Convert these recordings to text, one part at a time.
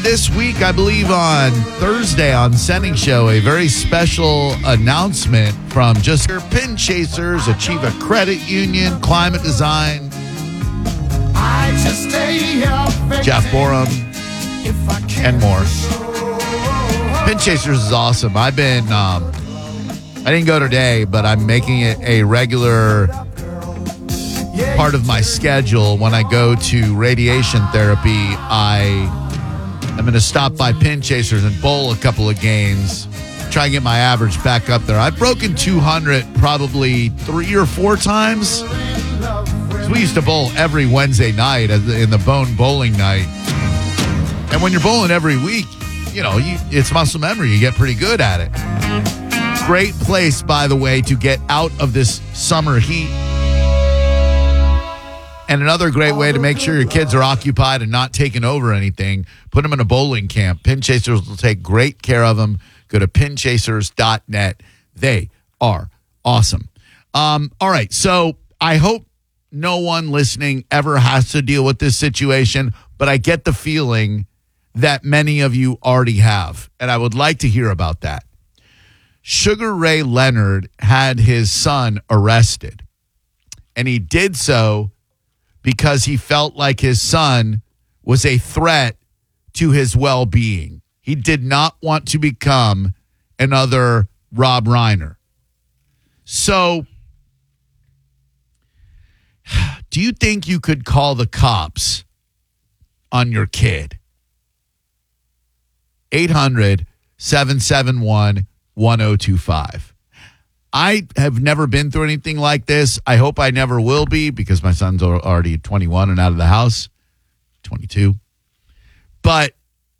this week, I believe on Thursday on Sending Show, a very special announcement from Just Pin Chasers, Achieve a Credit Union, Climate Design, Jeff Borum, and more. Pin Chasers is awesome. I've been, I didn't go today, but I'm making it a regular part of my schedule. When I go to radiation therapy, I'm going to stop by Pin Chasers and bowl a couple of games, try and get my average back up there. I've broken 200 probably 3 or 4 times. So we used to bowl every Wednesday night in the Bone Bowling Night. And when you're bowling every week, it's muscle memory. You get pretty good at it. Great place, by the way, to get out of this summer heat. And another great way to make sure your kids are occupied and not taking over anything, put them in a bowling camp. Pin Chasers will take great care of them. Go to pinchasers.net. They are awesome. All right, so I hope no one listening ever has to deal with this situation, but I get the feeling that many of you already have, and I would like to hear about that. Sugar Ray Leonard had his son arrested, and he did so because he felt like his son was a threat to his well-being. He did not want to become another Rob Reiner. So, do you think you could call the cops on your kid? 800-771-1025. I have never been through anything like this. I hope I never will be because my son's already 21 and out of the house, 22. But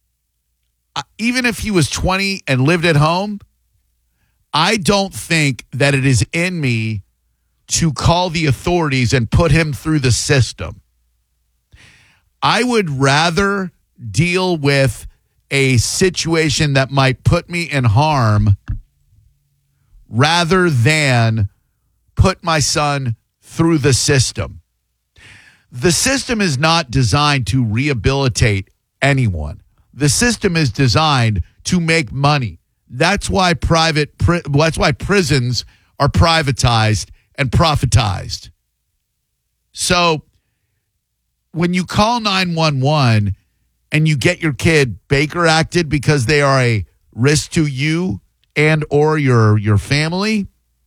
even if he was 20 and lived at home, I don't think that it is in me to call the authorities and put him through the system. I would rather deal with a situation that might put me in harm rather than put my son through the system. The system is not designed to rehabilitate anyone. The system is designed to make money. That's why prisons are privatized and profitized. So when you call 911 and you get your kid Baker acted because they are a risk to you and or your family,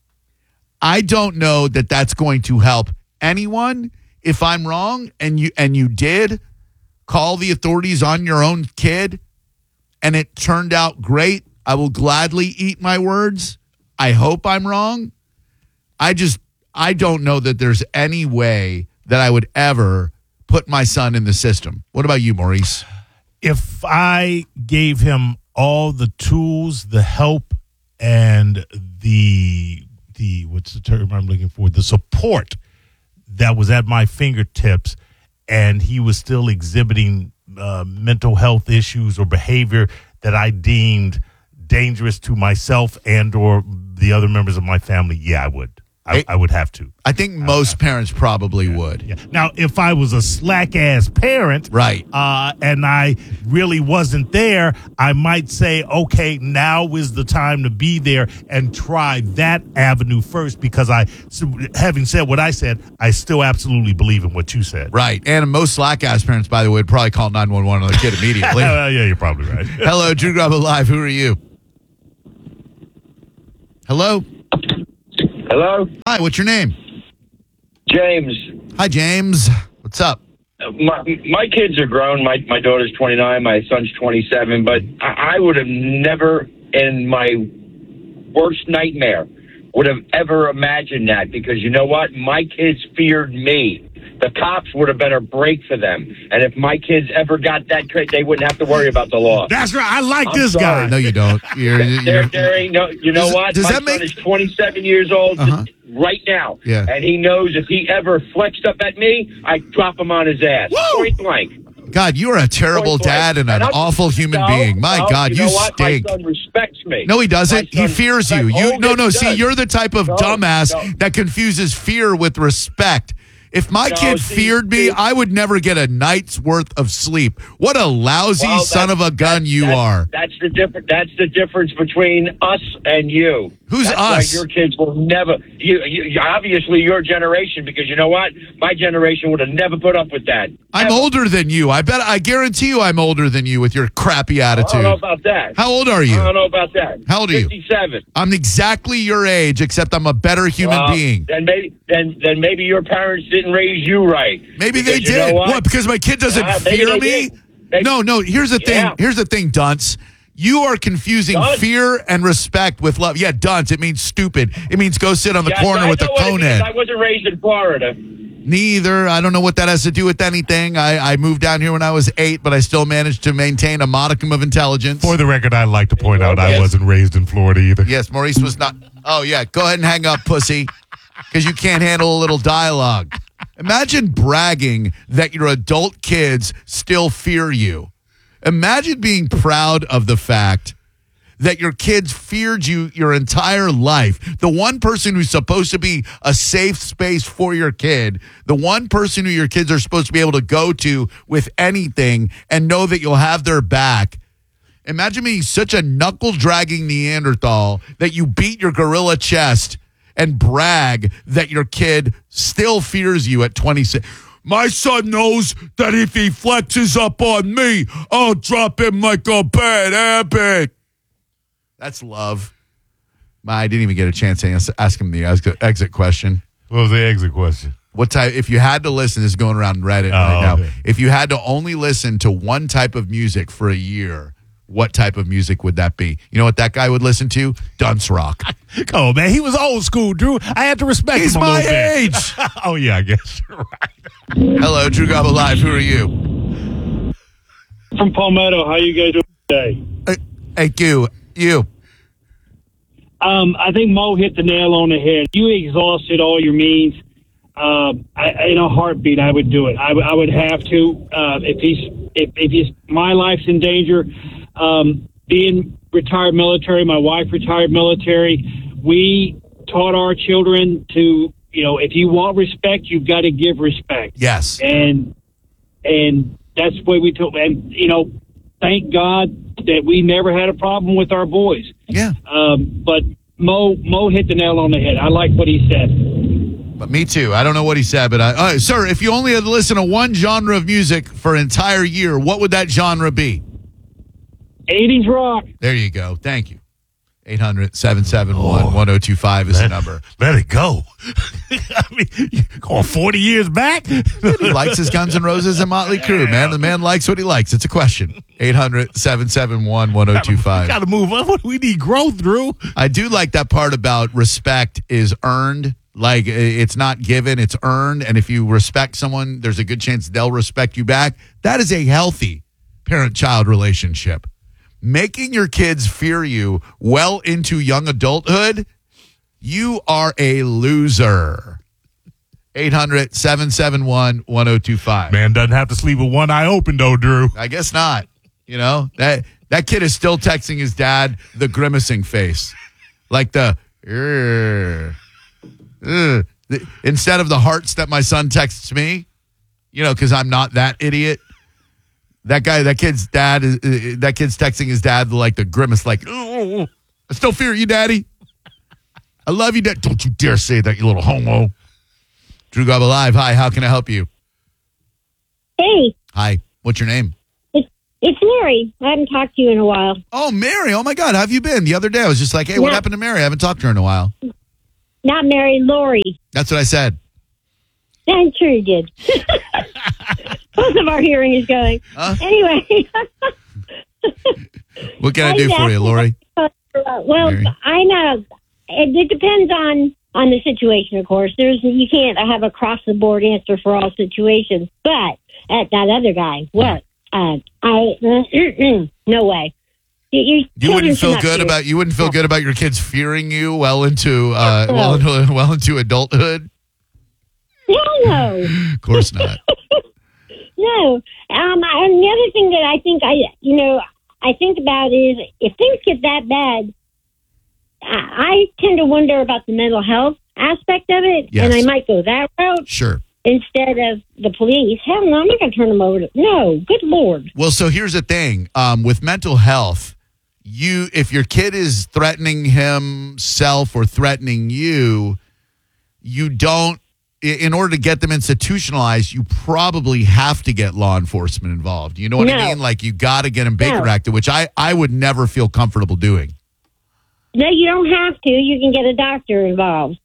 I don't know that that's going to help anyone. If I'm wrong and you did call the authorities on your own kid and it turned out great, I will gladly eat my words. I hope I'm wrong. I don't know that there's any way that I would ever put my son in the system. What about you, Maurice? If I gave him all the tools, the help, and the what's the term I'm looking for? The support that was at my fingertips, and he was still exhibiting mental health issues or behavior that I deemed dangerous to myself and or the other members of my family, yeah, I would. I would have to. I think most parents probably would. Yeah. Now, if I was a slack-ass parent, right, and I really wasn't there, I might say, okay, now is the time to be there and try that avenue first because having said what I said, I still absolutely believe in what you said. Right, and most slack-ass parents, by the way, would probably call 911 on their kid immediately. Yeah, you're probably right. Hello, Drew Grabo Live. Who are you? Hello? Hello? Hi, what's your name? James. Hi, James. What's up? My kids are grown. My daughter's 29. My son's 27. But I would have never, in my worst nightmare, would have ever imagined that. Because you know what? My kids feared me. The cops would have been a break for them. And if my kids ever got that trait, they wouldn't have to worry about the law. That's right. I like this guy. No, you don't. There ain't no, you know what? My son is 27 years old right now. Yeah. And he knows if he ever flexed up at me, I'd drop him on his ass. Woo! Point blank. God, you're a terrible dad and an awful human being. My God, you stink. My son respects me. No, he doesn't. He fears you. See, you're the type of dumbass that confuses fear with respect. If my kid feared me, I would never get a night's worth of sleep. What a lousy son of a gun you are. That's the difference. That's the difference between us and you. Who's That's us? Why your kids will never. You obviously your generation, because you know what? My generation would have never put up with that. I'm older than you. I guarantee you I'm older than you with your crappy attitude. I don't know about that. How old are you? I don't know about that. How old are you? 57. I'm exactly your age, except I'm a better human being. Then maybe your parents didn't raise you right. Maybe they Because you know did. what? Because my kid doesn't maybe fear they me? did. Maybe- No. Here's the thing. Yeah. Here's the thing, Dunce. You are confusing Dunce? fear and respect with love. Yeah, dunce. It means stupid. It means go sit on the corner I with the know what it cone means. head. I wasn't raised in Florida. Neither. I don't know what that has to do with anything. I moved down here when I was 8, but I still managed to maintain a modicum of intelligence. For the record, I'd like to point out I wasn't raised in Florida either. Yes, Maurice was not. Oh, yeah. Go ahead and hang up, pussy, because you can't handle a little dialogue. Imagine bragging that your adult kids still fear you. Imagine being proud of the fact that your kids feared you your entire life. The one person who's supposed to be a safe space for your kid, the one person who your kids are supposed to be able to go to with anything and know that you'll have their back. Imagine being such a knuckle-dragging Neanderthal that you beat your gorilla chest and brag that your kid still fears you at 26. My son knows that if he flexes up on me, I'll drop him like a bad habit. That's love. I didn't even get a chance to ask him the exit question. What was the exit question? What type? If you had to listen, this is going around Reddit right now. Okay. If you had to only listen to one type of music for a year, what type of music would that be? You know what that guy would listen to? Dunce rock. Come on, man. He was old school, Drew. I had to respect He's him a my little bit. age. Oh, yeah, I guess you're right. Hello, Drew Gobble Live. Who are you? From Palmetto. How you guys doing today? Hey, Q. You. I think Mo hit the nail on the head. You exhausted all your means. In a heartbeat, I would do it. I would have to. If he's my life's in danger. Being retired military, my wife retired military. We taught our children to, if you want respect, you've got to give respect. Yes. And that's the way we took. And thank God that we never had a problem with our boys. Yeah. But Mo hit the nail on the head. I like what he said. But me too. I don't know what he said, but sir, if you only had to listen to one genre of music for an entire year, what would that genre be? 80s rock. There you go. Thank you. 800-771-1025 is the number. Let it go. I mean, going 40 years back? He likes his Guns N' Roses and Motley Crue, man. The man likes what he likes. It's a question. 800-771-1025. Got to move on. We need growth, Drew. I do like that part about respect is earned. Like, it's not given, it's earned. And if you respect someone, there's a good chance they'll respect you back. That is a healthy parent-child relationship. Making your kids fear you well into young adulthood, you are a loser. 800-771-1025. Man doesn't have to sleep with one eye open, though, Drew. I guess not. That kid is still texting his dad the grimacing face. Like instead of the hearts that my son texts me, because I'm not that idiot. That kid's texting his dad like the grimace, like, oh, I still fear you, Daddy. I love you, Dad. Don't you dare say that, you little homo. Drew Gobble Live. Hi, how can I help you? Hey, Hi, what's your name? it's Mary. I haven't talked to you in a while. Oh, Mary. Oh, my God. How have you been? The other day, I was just like, hey, what Yeah. happened to Mary? I haven't talked to her in a while. Not Mary, Lori. That's what I said. Yeah, I'm sure you did. Both of our hearing is going. Huh? Anyway. What can I do for you, Lori? Well, Mary? I know. It depends on the situation, of course. You can't have a cross-the-board answer for all situations. But that other guy, what? No way. You wouldn't feel good about your kids fearing you well into adulthood. No. Of course not. No. And the other thing that I think I think about is if things get that bad, I tend to wonder about the mental health aspect of it, Yes. and I might go that route. Sure. instead of the police. Hell no, I'm not going to turn them over to. No, good Lord. Well, so here's the thing. With mental health, if your kid is threatening himself or threatening you, you don't, in order to get them institutionalized, you probably have to get law enforcement involved. You know what I mean? Like, you got to get them Baker Acted, which I would never feel comfortable doing. No, you don't have to. You can get a doctor involved.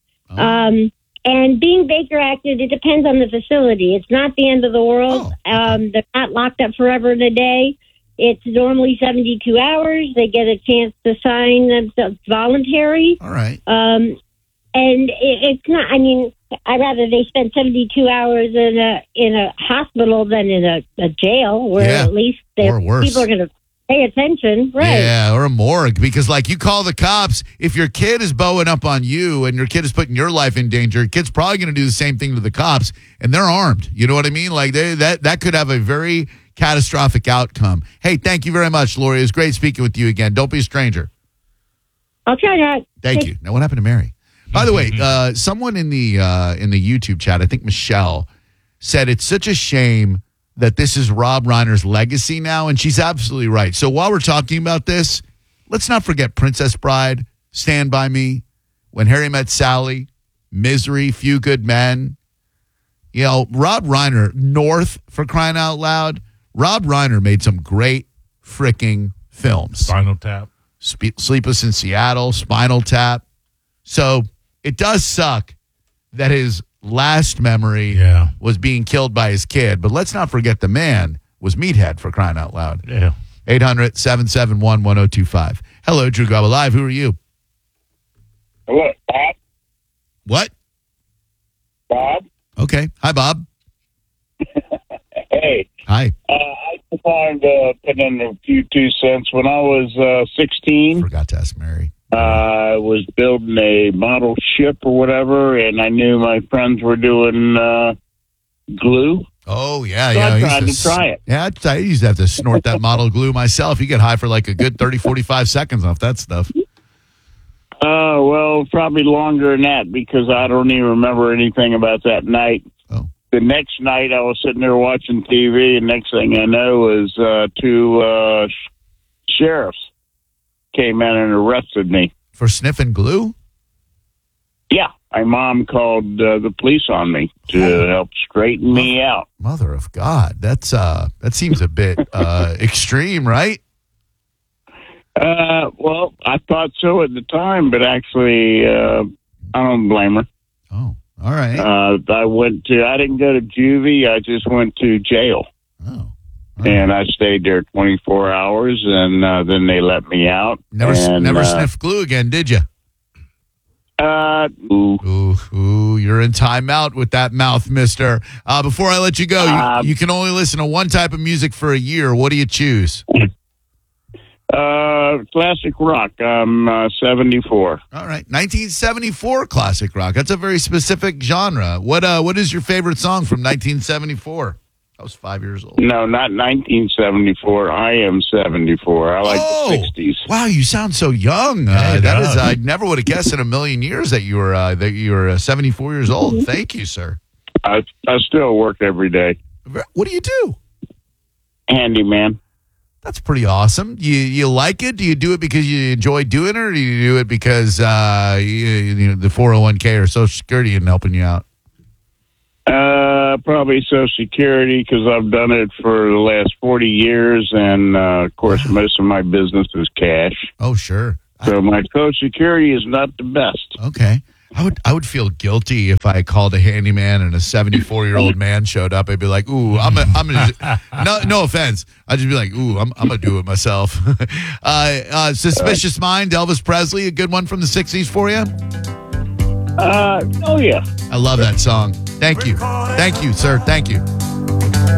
And being Baker Acted, it depends on the facility. It's not the end of the world. They're not locked up forever and a day. It's normally 72 hours. They get a chance to sign themselves voluntary. All right. And it's not, I mean, I'd rather they spend 72 hours in a hospital than in a jail where at least people are going to pay attention. Right. Yeah, or a morgue. Because, like, you call the cops, if your kid is bowing up on you and your kid is putting your life in danger, your kid's probably going to do the same thing to the cops, and they're armed. You know what I mean? Like, that could have a very catastrophic outcome. Hey, thank you very much, Lori. It was great speaking with you again. Don't be a stranger. I'll try that. Thank you. Now, what happened to Mary? By the way, someone in the YouTube chat, I think Michelle, said it's such a shame that this is Rob Reiner's legacy now, and she's absolutely right. So while we're talking about this, let's not forget Princess Bride, Stand By Me, When Harry Met Sally, Misery, Few Good Men. You know, Rob Reiner, North, for crying out loud. Rob Reiner made some great freaking films. Spinal Tap. Sleepless in Seattle, Spinal Tap. So it does suck that his last memory was being killed by his kid. But let's not forget the man was Meathead, for crying out loud. Yeah. 800-771-1025. Hello, Drew Garabo Live. Who are you? Hello, Bob. What? Bob. Okay. Hi, Bob. Hey. Hi. I just wanted to put in a few 2 cents. When I was 16, Forgot to ask Mary. I was building a model ship or whatever, and I knew my friends were doing glue. Oh, yeah. So yeah. I tried to try it. Yeah, I used to have to snort that model glue myself. You get high for like a good 30, 45 seconds off that stuff. Well, probably longer than that because I don't even remember anything about that night. Oh. The next night I was sitting there watching TV, and next thing I know is two sheriffs came in and arrested me. For sniffing glue? Yeah. My mom called the police on me to help straighten me out. Mother of God. That seems a bit extreme, right? Well, I thought so at the time, but actually, I don't blame her. Oh, all right. I didn't go to juvie. I just went to jail. Oh. And I stayed there 24 hours, and then they let me out. Never sniffed glue again, did you? Ooh, you're in timeout with that mouth, mister. Before I let you go, you can only listen to one type of music for a year. What do you choose? Classic rock. I'm 74. All right. 1974 classic rock. That's a very specific genre. What is your favorite song from 1974? I was 5 years old. No, not 1974. I am 74. I like the 60s. Wow, you sound so young. I never would have guessed in a million years that you were 74 years old. Thank you, sir. I still work every day. What do you do? Handyman. That's pretty awesome. You like it? Do you do it because you enjoy doing it, or do you do it because the 401k or Social Security isn't helping you out? Probably Social Security because I've done it for the last 40 years, and of course, most of my business is cash. Oh, sure. So my Social Security is not the best. Okay. I would feel guilty if I called a handyman and a 74-year-old man showed up. I'd be like, "Ooh, no offense. I'd just be like, "Ooh, I'm gonna do it myself." Suspicious Mind, Elvis Presley, a good one from the 60s for you. Oh yeah. I love that song. Thank you, sir. Thank you.